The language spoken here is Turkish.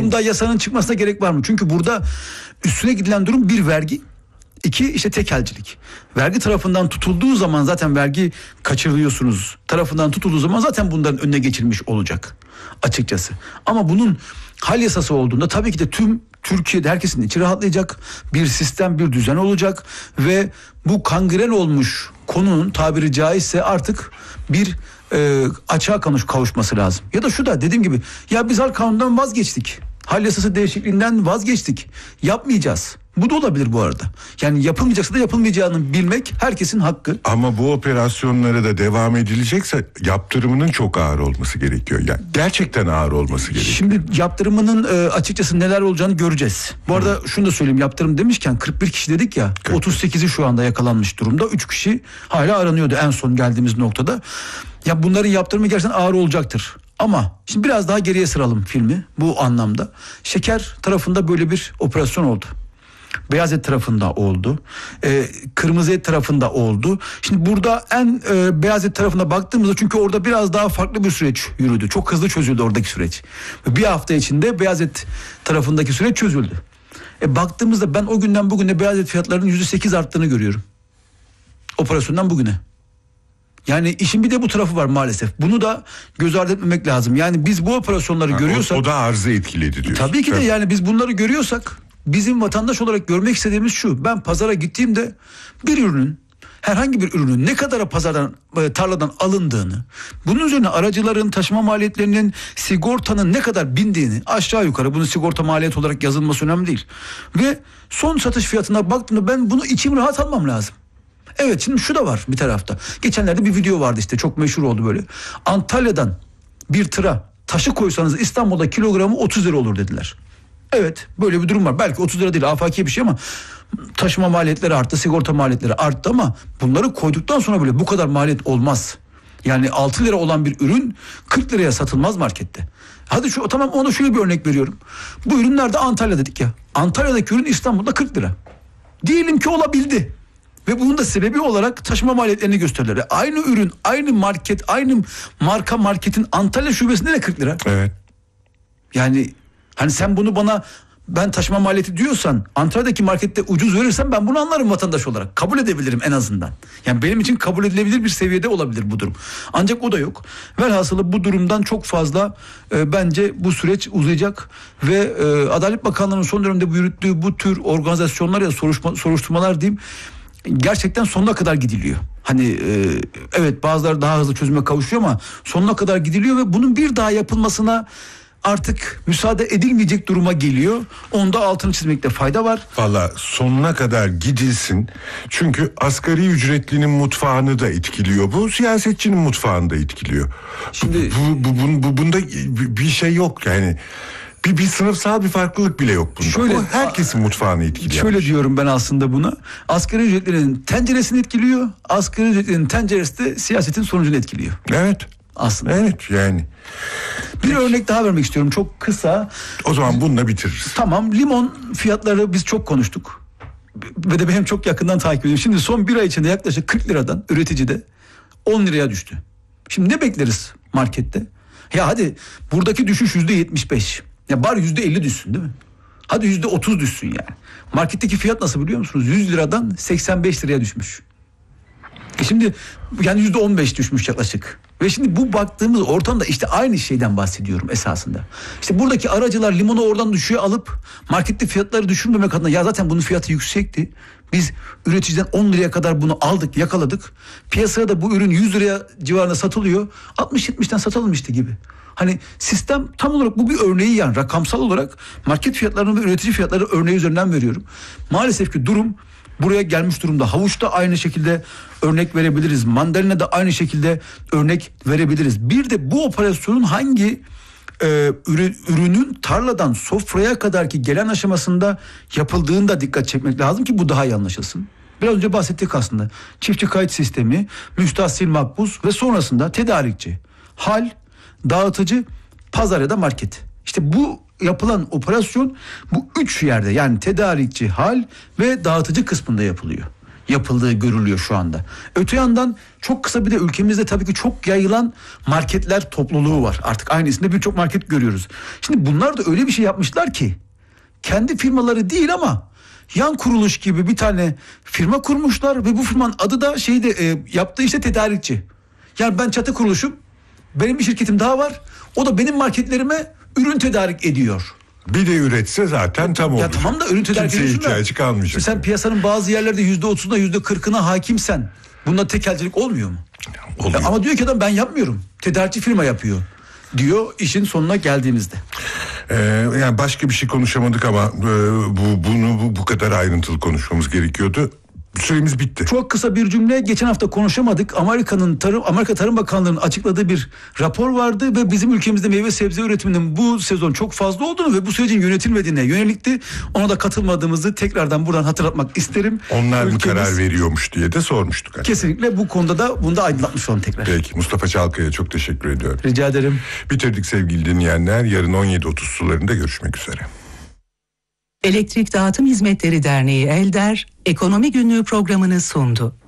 durumda yasanın çıkmasına gerek var mı? Çünkü burada üstüne gidilen durum bir vergi. İki işte tekelcilik. Vergi tarafından tutulduğu zaman zaten vergi kaçırılıyorsunuz. Tarafından tutulduğu zaman zaten bunların önüne geçilmiş olacak açıkçası. Ama bunun hal yasası olduğunda tabii ki de tüm Türkiye'de herkesin içi rahatlayacak. Bir sistem, bir düzen olacak ve bu kangren olmuş konunun tabiri caizse artık bir açığa kavuşması lazım. Ya da şu da dediğim gibi ya biz hal kanundan vazgeçtik. Hal yasası değişikliğinden vazgeçtik. Yapmayacağız. Bu da olabilir bu arada. Yani yapılmayacaksa da yapılmayacağını bilmek herkesin hakkı. Ama bu operasyonlara da devam edilecekse yaptırımının çok ağır olması gerekiyor. Yani gerçekten ağır olması gerekiyor. Şimdi yaptırımının açıkçası neler olacağını göreceğiz. Bu arada şunu da söyleyeyim, yaptırım demişken 41 kişi dedik ya. 38'i şu anda yakalanmış durumda. 3 kişi hala aranıyordu en son geldiğimiz noktada. Ya bunların yaptırımı gerçekten ağır olacaktır. Ama şimdi biraz daha geriye sıralım filmi bu anlamda. Şeker tarafında böyle bir operasyon oldu. Beyaz et tarafında oldu. Kırmızı et tarafında oldu. Şimdi burada en beyaz et tarafına baktığımızda çünkü orada biraz daha farklı bir süreç yürüdü. Çok hızlı çözüldü oradaki süreç. Bir hafta içinde beyaz et tarafındaki süreç çözüldü. Baktığımızda ben o günden bugüne beyaz et fiyatlarının %8 arttığını görüyorum. Operasyondan bugüne. Yani işin bir de bu tarafı var maalesef. Bunu da göz ardı etmemek lazım. Yani biz bu operasyonları görüyorsak... O da arzı etkiledi diyorsun. Tabii ki de yani biz bunları görüyorsak bizim vatandaş olarak görmek istediğimiz şu. Ben pazara gittiğimde bir ürünün, herhangi bir ürünün ne kadara pazardan, tarladan alındığını, bunun üzerine aracıların, taşıma maliyetlerinin, sigortanın ne kadar bindiğini, aşağı yukarı bunun sigorta maliyeti olarak yazılması önemli değil. Ve son satış fiyatına baktığımda ben bunu içim rahat almam lazım. Evet, şimdi şu da var bir tarafta. Geçenlerde bir video vardı işte, çok meşhur oldu böyle. Antalya'dan bir tıra taşı koysanız İstanbul'da kilogramı 30 lira olur dediler. Evet, böyle bir durum var. Belki 30 lira değil, afaki bir şey ama taşıma maliyetleri arttı, sigorta maliyetleri arttı ama bunları koyduktan sonra bile bu kadar maliyet olmaz. Yani 6 lira olan bir ürün 40 liraya satılmaz markette. Hadi tamam, ona şöyle bir örnek veriyorum. Bu ürün nerede? Antalya dedik ya. Antalya'daki ürün İstanbul'da 40 lira. Diyelim ki olabildi. Ve bunun da sebebi olarak taşıma maliyetlerini gösterirler. Aynı ürün, aynı market, aynı marka marketin Antalya şubesinde de 40 lira. Evet. Yani hani sen bunu bana, ben taşıma maliyeti diyorsan Antalya'daki markette ucuz verirsen ben bunu anlarım vatandaş olarak. Kabul edebilirim en azından. Yani benim için kabul edilebilir bir seviyede olabilir bu durum. Ancak o da yok. Velhasılı bu durumdan çok fazla bence bu süreç uzayacak ve Adalet Bakanlığı'nın son dönemde yürüttüğü bu tür organizasyonlar ya soruşturmalar diyeyim, gerçekten sonuna kadar gidiliyor. Hani evet, bazıları daha hızlı çözüme kavuşuyor ama sonuna kadar gidiliyor ve bunun bir daha yapılmasına artık müsaade edilmeyecek duruma geliyor. Onda altını çizmekte fayda var. Valla sonuna kadar gidilsin. Çünkü asgari ücretlinin mutfağını da etkiliyor. Bu siyasetçinin mutfağını da etkiliyor. Şimdi bunda bir şey yok yani. Bir sınıfsal bir farklılık bile yok bunda. Şöyle, o herkesin mutfağını etkiliyor. Şöyle diyorum ben aslında buna. Asgari ücretlerin tenceresini etkiliyor. Asgari ücretlerin tenceresi de siyasetin sonucunu etkiliyor. Evet. Aslında. Evet yani. Bir örnek daha vermek istiyorum, çok kısa. O zaman bununla bitiririz. Tamam, limon fiyatları biz çok konuştuk. Ve de benim çok yakından takip ediyorum. Şimdi son bir ay içinde yaklaşık 40 liradan üreticide 10 liraya düştü. Şimdi ne bekleriz markette? Ya hadi buradaki düşüş %75. Ya bari %50 düşsün değil mi? Hadi %30 düşsün yani. Marketteki fiyat nasıl biliyor musunuz? 100 liradan 85 liraya düşmüş. Şimdi yani %15 düşmüş yaklaşık. Ve şimdi bu baktığımız ortamda işte aynı şeyden bahsediyorum esasında. İşte buradaki aracılar limonu oradan düşüyor alıp markette fiyatları düşürmemek adına, ya zaten bunun fiyatı yüksekti. Biz üreticiden 10 liraya kadar bunu aldık, yakaladık. Piyasaya da bu ürün 100 liraya civarında satılıyor. 60-70'ten satalım işte gibi. Hani sistem tam olarak bu bir örneği, yani rakamsal olarak market fiyatlarını ve üretici fiyatları örneği üzerinden veriyorum. Maalesef ki durum buraya gelmiş durumda. Havuçta aynı şekilde örnek verebiliriz. Mandalina da aynı şekilde örnek verebiliriz. Bir de bu operasyonun hangi ürünün tarladan sofraya kadar ki gelen aşamasında yapıldığını da dikkat çekmek lazım ki bu daha iyi anlaşılsın. Biraz önce bahsettik aslında. Çiftçi kayıt sistemi, müstahsil makbuz ve sonrasında tedarikçi, hal, dağıtıcı, pazar ya da market. İşte bu yapılan operasyon bu 3 yerde, yani tedarikçi, hal ve dağıtıcı kısmında yapılıyor. yapıldığı görülüyor şu anda. Öte yandan çok kısa bir de ülkemizde tabii ki çok yayılan marketler topluluğu var. Artık aynı isimde birçok market görüyoruz. Şimdi bunlar da öyle bir şey yapmışlar ki kendi firmaları değil ama yan kuruluş gibi bir tane firma kurmuşlar ve bu firmanın adı da yaptığı işte tedarikçi. Yani ben çatı kuruluşum, benim bir şirketim daha var. O da benim marketlerime ürün tedarik ediyor. Bir de üretse zaten tam olur. Ya tamam da ürün tedarik Kimseye ediyorsun da ihtiyacı kalmayacak. sen piyasanın bazı yerlerde %30'una %40'ına hakimsen bunda tekelcilik olmuyor mu? Oluyor. Ama diyor ki adam ben yapmıyorum. Tedarikçi firma yapıyor diyor işin sonuna geldiğimizde. Yani başka bir şey konuşamadık ama bunu bu kadar ayrıntılı konuşmamız gerekiyordu. Süremiz bitti. Çok kısa bir cümle, geçen hafta konuşamadık. Amerika Tarım Bakanlığı'nın açıkladığı bir rapor vardı ve bizim ülkemizde meyve sebze üretiminin bu sezon çok fazla olduğunu ve bu sürecin yönetilmediğine yönelikti. Ona da katılmadığımızı tekrardan buradan hatırlatmak isterim. Onlar mı karar veriyormuş diye de sormuştuk. Hani. Kesinlikle bu konuda da bunu da aydınlatmış olalım tekrar. Peki, Mustafa Çalkaya çok teşekkür ediyorum. Rica ederim. Bitirdik sevgili dinleyenler. Yarın 17.30 sularında görüşmek üzere. Elektrik Dağıtım Hizmetleri Derneği ELDER, Ekonomi Günlüğü programını sundu.